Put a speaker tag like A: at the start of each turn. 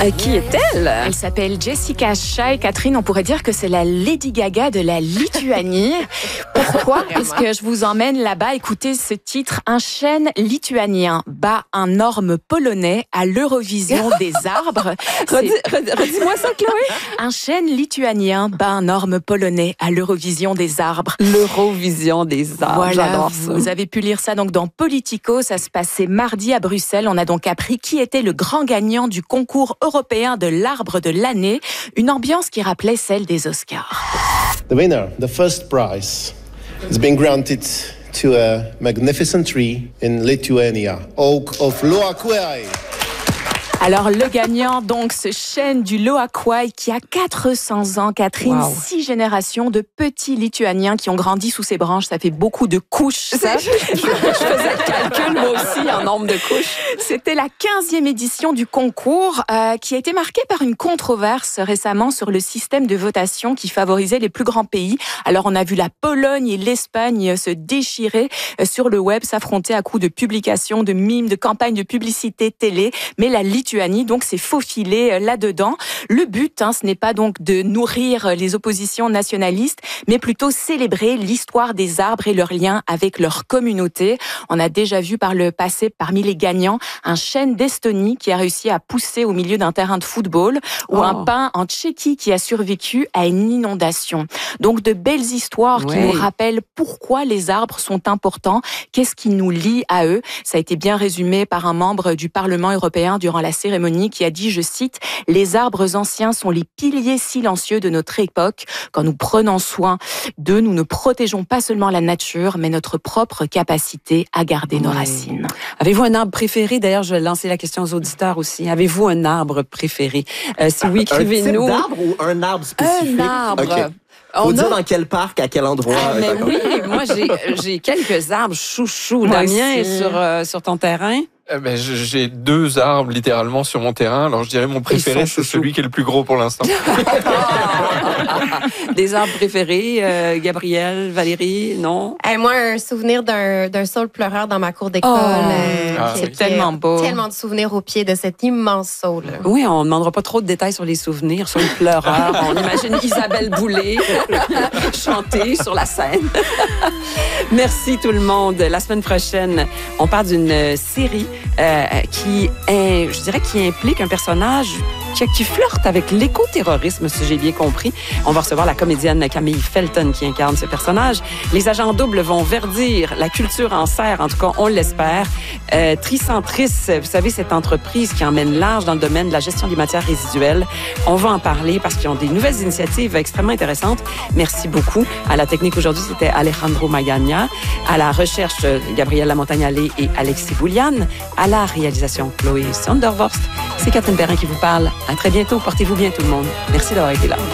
A: Qui est-elle?
B: Elle s'appelle Jessica Shai. Catherine, on pourrait dire que c'est la Lady Gaga de la Lituanie. Pourquoi est-ce que je vous emmène là-bas? Écoutez ce titre. Un chêne lituanien bat un orme polonais à l'Eurovision des arbres.
A: Redis-moi ça, Chloé.
B: Un chêne lituanien bat un orme polonais à l'Eurovision des arbres.
A: L'Eurovision des arbres,
B: voilà,
A: j'adore ça.
B: Vous avez pu lire ça donc dans Politico. Ça se passait mardi à Bruxelles. On a donc appris qui était le grand gagnant du concours européen de l'arbre de l'année. Une ambiance qui rappelait celle des Oscars.
C: The winner, the first prize, has been granted to a magnificent tree in Lithuania, Oak of Loaquai.
B: Alors, le gagnant, donc, ce chêne du Loaquai qui a 400 ans, Catherine,
A: Wow.
B: 6 générations de petits Lituaniens qui ont grandi sous ses branches. Ça fait beaucoup de couches, ça.
A: Je faisais le calcul, moi aussi, en nombre de couches.
B: C'était la 15e édition du concours qui a été marquée par une controverse récemment sur le système de votation qui favorisait les plus grands pays. Alors, on a vu la Pologne et l'Espagne se déchirer sur le web, s'affronter à coups de publications, de mimes, de campagnes de publicité télé. Mais la Lituanie, donc, s'est faufilée là-dedans. Le but, ce n'est pas donc de nourrir les oppositions nationalistes, mais plutôt célébrer l'histoire des arbres et leur lien avec leur communauté. On a déjà vu par le passé, parmi les gagnants, un chêne d'Estonie qui a réussi à pousser au milieu d'un terrain de football ou un pin en Tchéquie qui a survécu à une inondation. Donc, de belles histoires qui nous rappellent pourquoi les arbres sont importants, qu'est-ce qui nous lie à eux. Ça a été bien résumé par un membre du Parlement européen durant la cérémonie qui a dit, je cite, « Les arbres anciens sont les piliers silencieux de notre époque. Quand nous prenons soin d'eux, nous ne protégeons pas seulement la nature, mais notre propre capacité à garder nos racines. »
A: Avez-vous un arbre préféré? D'ailleurs, je vais lancer la question aux auditeurs aussi. Avez-vous un arbre préféré? Si oui, écrivez-nous.
D: Un type d'arbre ou un arbre spécifique?
A: Un arbre.
D: Okay. Faut dire dans quel parc, à quel endroit.
A: Mais oui, moi, j'ai quelques arbres chouchous. Damien est sur ton terrain.
E: J'ai 2 arbres littéralement sur mon terrain. Alors je dirais mon préféré, c'est celui qui est le plus gros pour l'instant.
A: Des arbres préférés, Gabrielle, Valérie, non?
F: Moi, un souvenir d'un saule pleureur dans ma cour d'école.
B: C'est tellement beau.
F: Tellement de souvenirs au pied de cet immense saule.
A: Oui, on ne demandera pas trop de détails sur les souvenirs, sur le pleureur. On imagine Isabelle Boulay chanter sur la scène. Merci tout le monde. La semaine prochaine, on parle d'une série qui implique un personnage qui flirte avec l'éco-terrorisme, si j'ai bien compris. On va recevoir la comédienne Camille Felton qui incarne ce personnage. Les agents doubles vont verdir la culture en serre, en tout cas, on l'espère. Tricentris, vous savez, cette entreprise qui emmène large dans le domaine de la gestion des matières résiduelles. On va en parler parce qu'ils ont des nouvelles initiatives extrêmement intéressantes. Merci beaucoup. À la technique aujourd'hui, c'était Alejandro Magagna. À la recherche, Gabrielle Lamontagne-Allais et Alexis Bouliane. À la réalisation, Chloé Sondervorst. C'est Catherine Perrin qui vous parle. À très bientôt. Portez-vous bien, tout le monde. Merci d'avoir été là.